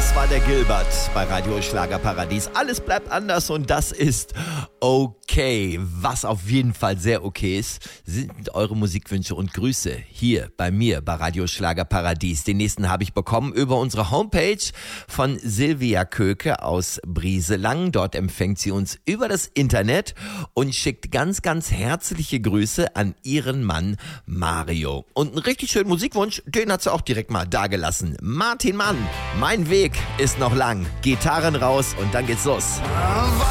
Das war der Gilbert bei Radio Schlagerparadies. Alles bleibt anders und das ist okay. Was auf jeden Fall sehr okay ist, sind eure Musikwünsche und Grüße hier bei mir bei Radio Schlagerparadies. Den nächsten habe ich bekommen über unsere Homepage von Silvia Köke aus Brieselang. Dort empfängt sie uns über das Internet und schickt ganz, ganz herzliche Grüße an ihren Mann Mario. Und einen richtig schönen Musikwunsch, den hat sie auch direkt mal dagelassen. Martin Mann, mein Weg ist noch lang. Gitarren raus und dann geht's los.